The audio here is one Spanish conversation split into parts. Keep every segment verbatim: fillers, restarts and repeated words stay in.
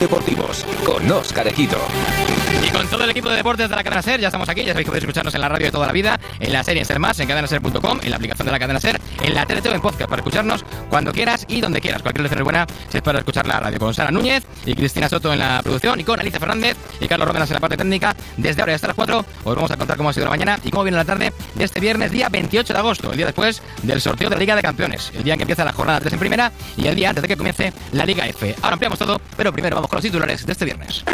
deportivos con Óscar Equito. Y con todo el equipo de deportes de la cadena SER, ya estamos aquí, ya sabéis que podéis escucharnos en la radio de toda la vida, en la serie en SER Más, en cadena ser punto com, en la aplicación de la cadena SER, en la tele, en podcast, para escucharnos cuando quieras y donde quieras. Cualquier lección es buena si es para escuchar la radio. Con Sara Núñez y Cristina Soto en la producción, y con Alicia Fernández y Carlos Rómenas en la parte técnica. Desde ahora y hasta las cuatro os vamos a contar cómo ha sido la mañana y cómo viene la tarde de este viernes, día veintiocho de agosto, el día después del sorteo de la Liga de Campeones, el día en que empieza la jornada tres en primera y el día antes de que comience la Liga F. Ahora ampliamos todo, pero primero vamos con los titulares de este viernes.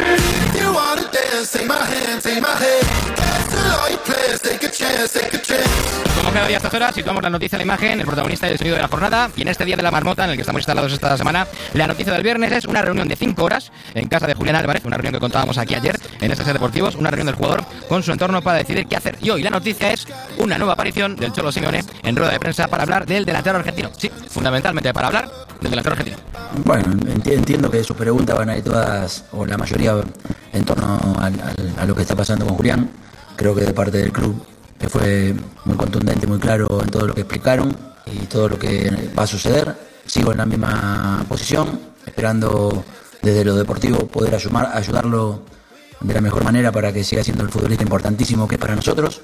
Como cada día a estas horas, situamos la noticia, la imagen, el protagonista y el sonido de la jornada. Y en este día de la marmota, en el que estamos instalados esta semana, la noticia del viernes es una reunión de cinco horas en casa de Julián Álvarez, una reunión que contábamos aquí ayer en S S Deportivos, una reunión del jugador con su entorno para decidir qué hacer. Y hoy la noticia es una nueva aparición del Cholo Simeone en rueda de prensa para hablar del delantero argentino. Sí, fundamentalmente para hablar del delantero argentino. Bueno, entiendo que sus preguntas van a ir todas, o la mayoría, en torno al, al, a lo que está pasando con Julián. Creo que de parte del club que fue muy contundente, muy claro en todo lo que explicaron y todo lo que va a suceder. Sigo en la misma posición, esperando desde lo deportivo poder ayudar, ayudarlo de la mejor manera para que siga siendo el futbolista importantísimo que es para nosotros,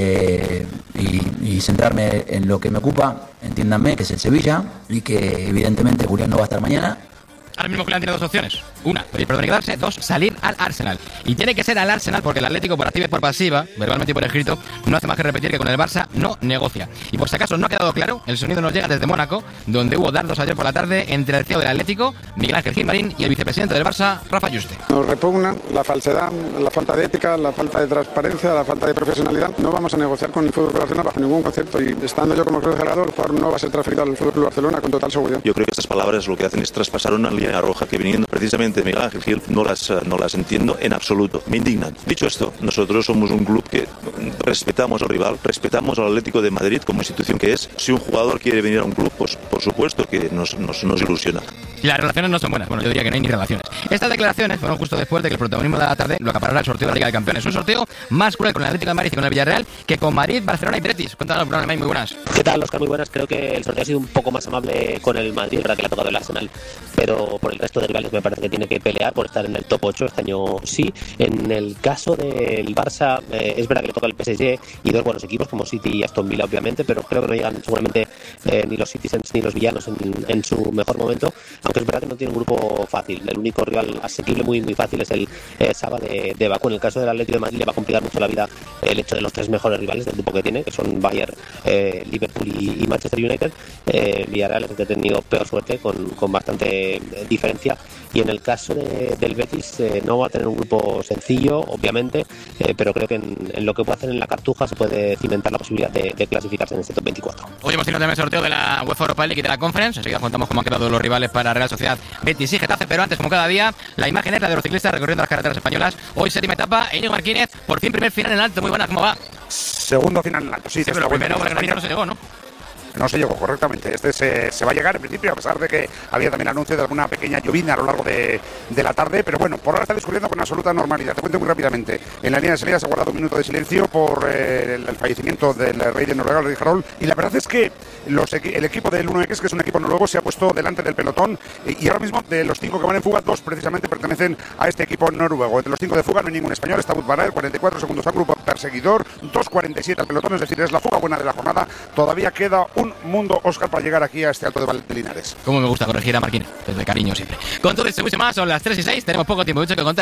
eh, y, y centrarme en lo que me ocupa, entiéndanme, que es el Sevilla, y que evidentemente Julián no va a estar mañana. Ahora mismo Julián tiene dos opciones. Una, pedir perdón y quedarse. Dos, salir al Arsenal. Y tiene que ser al Arsenal porque el Atlético, por activa y por pasiva, verbalmente y por escrito, no hace más que repetir que con el Barça no negocia. Y por si acaso no ha quedado claro, el sonido nos llega desde Mónaco, donde hubo dardos ayer por la tarde entre el C E O del Atlético, Miguel Ángel Gilmarín, y el vicepresidente del Barça, Rafa Juste. Nos repugna la falsedad, la falta de ética, la falta de transparencia, la falta de profesionalidad. No vamos a negociar con el Fútbol Club Barcelona bajo ningún concepto, y estando yo como generador, no va a ser transferido al Fútbol Club Barcelona con total seguridad. Yo creo que estas palabras lo que hacen es traspasar una línea roja que, viniendo precisamente Miguel Ángel Gil, no las, no las entiendo en absoluto, me indignan. Dicho esto, nosotros somos un club que respetamos al rival, respetamos al Atlético de Madrid como institución que es. Si un jugador quiere venir a un club, pues por supuesto que nos, nos, nos ilusiona. Y las relaciones no son buenas, bueno, yo diría que no hay ni relaciones. Estas declaraciones fueron justo después de que el protagonismo de la tarde lo acaparara el sorteo de la Liga de Campeones. Un sorteo más cruel con el Atlético de Madrid y con el Villarreal que con Madrid, Barcelona y Betis. Cuéntanos, Bruno, muy buenas. ¿Qué tal, Óscar? Muy buenas. Creo que el sorteo ha sido un poco más amable con el Madrid, verdad que le ha tocado el Arsenal, pero por el resto de rivales me parece que tiene que pelear por estar en el top ocho este año. Sí, en el caso del Barça, eh, es verdad que le toca el P S G y dos buenos equipos como City y Aston Villa, obviamente, pero creo que no llegan seguramente eh, ni los Citizens ni los villanos en, en su mejor momento, aunque es verdad que no tiene un grupo fácil. El único rival asequible muy muy fácil es el eh, Saba de, de Bakú. En el caso del Atlético de Madrid le va a complicar mucho la vida el hecho de los tres mejores rivales del grupo que tiene, que son Bayern, eh, Liverpool y, y Manchester United. eh, Villarreal es el que ha tenido peor suerte con, con bastante eh, diferencia, y en el caso de, del Betis eh, no va a tener un grupo sencillo, obviamente, eh, pero creo que en, en lo que puede hacer en la Cartuja se puede cimentar la posibilidad de, de clasificarse en este top veinticuatro. Hoy hemos tenido también el sorteo de la UEFA Europa League y de la Conference. Enseguida contamos cómo han quedado los rivales para Real Sociedad, Betis y Getafe, pero antes, como cada día, la imagen es la de los ciclistas recorriendo las carreteras españolas. Hoy séptima etapa, Íñigo Martínez, por fin primer final en alto. Muy buena, ¿cómo va? Segundo final en alto, sí. Sí, pero primero porque no se llegó, ¿no? No se llegó correctamente. Este se, se va a llegar en principio, a pesar de que había también anuncio de alguna pequeña llovizna a lo largo de, de la tarde, pero bueno, por ahora está discurriendo con absoluta normalidad. Te cuento muy rápidamente. En la línea de salida se ha guardado un minuto de silencio por eh, el, el fallecimiento del rey de Noruega, el rey Harald, y la verdad es que los, el equipo del uno equis, que es un equipo noruego, se ha puesto delante del pelotón, y ahora mismo de los cinco que van en fuga, dos precisamente pertenecen a este equipo noruego. Entre los cinco de fuga no hay ningún español. Está Wout van Aert, cuarenta y cuatro segundos al grupo perseguidor, dos cuarenta y siete al pelotón, es decir, es la fuga buena de la jornada. Todavía queda un mundo, Óscar, para llegar aquí a este Alto de Linares. Como me gusta corregir a Marquina, desde cariño siempre. Con todo esto y mucho más, son las tres y seis, tenemos poco tiempo, mucho que contar.